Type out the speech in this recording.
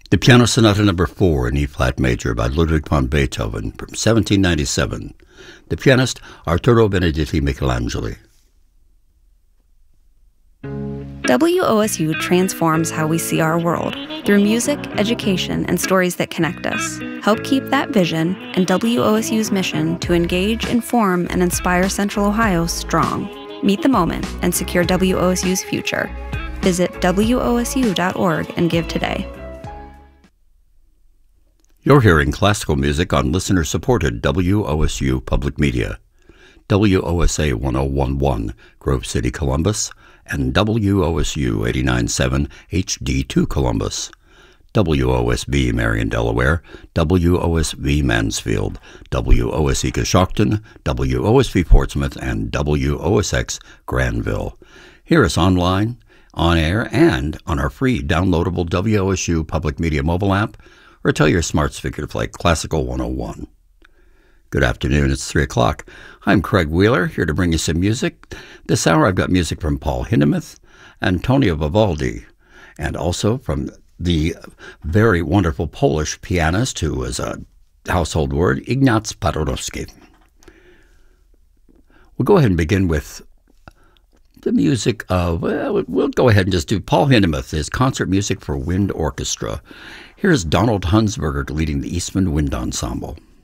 The Piano Sonata No. 4 in E-flat major by Ludwig van Beethoven from 1797. The pianist Arturo Benedetti Michelangeli. WOSU transforms how we see our world through music, education, and stories that connect us. Help keep that vision and WOSU's mission to engage, inform, and inspire Central Ohio strong. Meet the moment and secure WOSU's future. Visit WOSU.org and give today. You're hearing classical music on listener-supported WOSU Public Media. WOSA 1011, Grove City, Columbus, and WOSU 89.7 HD2 Columbus. WOSB Marion, Delaware, WOSV Mansfield, WOSE Coshocton, WOSV Portsmouth, and WOSX Granville. Hear us online, on air, and on our free downloadable WOSU Public Media mobile app, or tell your smart speaker to play Classical 101. Good afternoon, it's 3 o'clock. I'm Craig Wheeler, here to bring you some music. This hour I've got music from Paul Hindemith, Antonio Vivaldi, and also from the very wonderful Polish pianist who was a household word, Ignacy Paderewski. We'll go ahead and begin with the music of, we'll go ahead and just do Paul Hindemith, his concert music for wind orchestra. Here's Donald Hunsberger leading the Eastman Wind Ensemble.